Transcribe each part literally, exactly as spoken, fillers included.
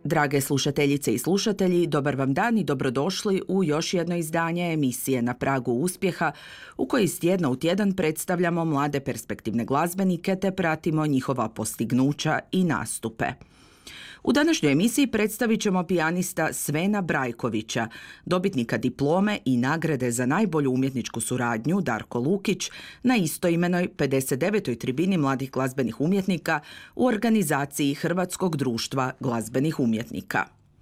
Drage slušateljice i slušatelji, dobar vam dan i dobrodošli u još jedno izdanje emisije Na pragu uspjeha u kojoj iz tjedna u tjedan predstavljamo mlade perspektivne glazbenike te pratimo njihova postignuća i nastupe. U današnjoj emisiji predstavit ćemo pijanista Svena Brajkovića, dobitnika diplome i nagrade za najbolju umjetničku suradnju Darko Lukić na istoimenoj pedeset devetoj tribini mladih glazbenih umjetnika u organizaciji Hrvatskog društva glazbenih umjetnika.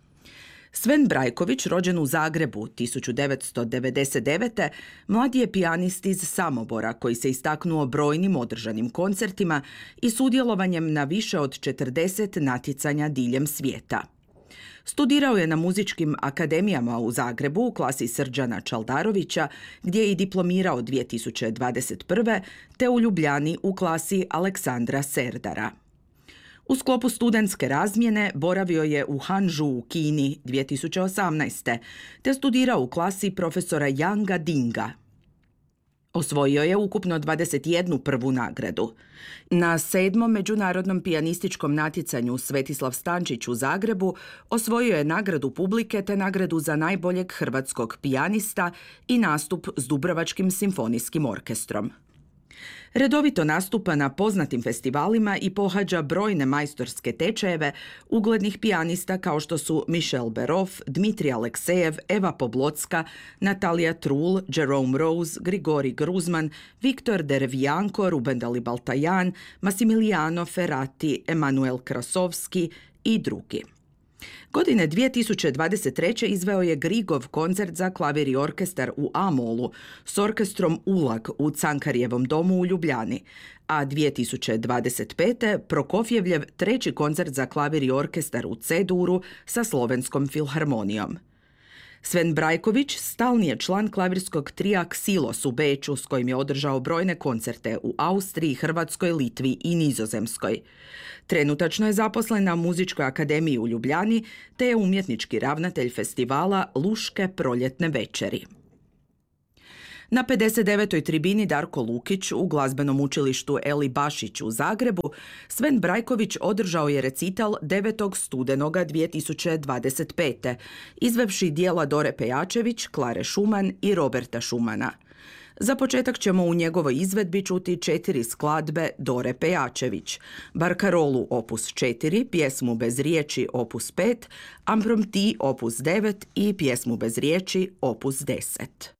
Sven Brajković, rođen u Zagrebu tisuću devetsto devedeset devete. mladi je pijanist iz Samobora koji se istaknuo brojnim održanim koncertima i sudjelovanjem na više od četrdeset natjecanja diljem svijeta. Studirao je na muzičkim akademijama u Zagrebu u klasi Srđana Čaldarovića, gdje je i diplomirao dvije tisuće dvadeset prve. te u Ljubljani u klasi Aleksandra Serdara. U sklopu studentske razmjene boravio je u Hanžu u Kini dvije tisuće osamnaeste. te studirao u klasi profesora Yanga Dinga. Osvojio je ukupno dvadeset jednu prvu nagradu. Na sedmom međunarodnom pijanističkom natjecanju Svetislav Stančić u Zagrebu osvojio je nagradu publike te nagradu za najboljeg hrvatskog pijanista i nastup s Dubrovačkim simfonijskim orkestrom. Redovito nastupa na poznatim festivalima i pohađa brojne majstorske tečajeve uglednih pijanista kao što su Michel Berov, Dmitrij Aleksejev, Eva Poblocka, Natalija Trul, Jerome Rose, Grigori Gruzman, Viktor Derevjanko, Ruben Dalibaltajan, Massimiliano Ferrati, Emanuel Krasovski i drugi. Godine dvije tisuće dvadeset treće. izveo je Grigov koncert za klavir i orkestar u A-molu s orkestrom Ulag u Cankarjevom domu u Ljubljani, a dvije tisuće dvadeset pete. Prokofjevljev treći koncert za klavir i orkestar u C-duru sa Slovenskom filharmonijom. Sven Brajković stalni je član klavirskog trija Ksilos u Beču s kojim je održao brojne koncerte u Austriji, Hrvatskoj, Litvi i Nizozemskoj. Trenutačno je zaposlen na Muzičkoj akademiji u Ljubljani te je umjetnički ravnatelj festivala Luške proljetne večeri. Na pedeset devetoj tribini Darko Lukić u glazbenom učilištu Eli Bašić u Zagrebu Sven Brajković održao je recital devetog studenoga dvije tisuće dvadeset pete. izvevši dijela Dore Pejačević, Klare Šuman i Roberta Šumana. Za početak ćemo u njegovoj izvedbi čuti četiri skladbe Dore Pejačević: Barkarolu opus četiri, Pjesmu bez riječi opus pet, Ampromti opus devet i Pjesmu bez riječi opus deset.